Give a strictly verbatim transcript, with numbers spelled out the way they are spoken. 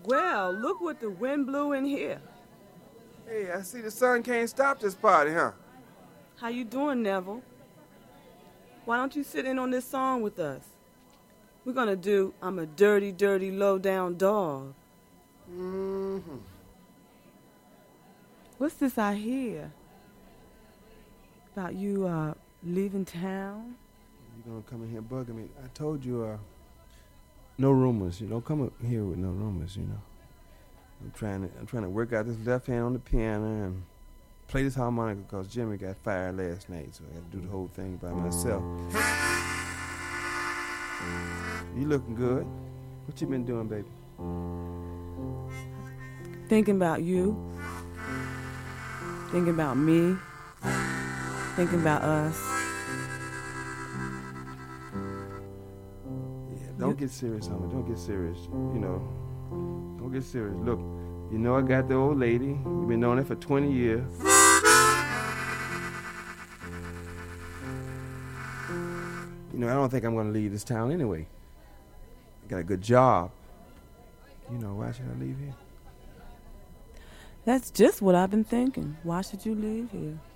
Well, look what the wind blew in here. Hey, I see the sun can't stop this party, huh? How you doing, Neville? Why don't you sit in on this song with us? We're gonna do I'm a Dirty, Dirty, Low-Down Dog. Mm-hmm. What's this I hear? About you, uh, leaving town? You gonna come in here bugging me? I told you, uh, no rumors. You don't come up here with no rumors, you know. I'm trying to, I'm trying to work out this left hand on the piano and play this harmonica because Jimmy got fired last night, so I got to do the whole thing by myself. You looking good. What you been doing, baby? Thinking about you. Thinking about me. Thinking about us. Yeah, don't you get serious, homie. Don't get serious. You know, don't get serious. Look, you know I got the old lady. You've been knowing her for twenty years. You know, I don't think I'm going to leave this town anyway. I got a good job. You know, why should I leave here? That's just what I've been thinking. Why should you leave here?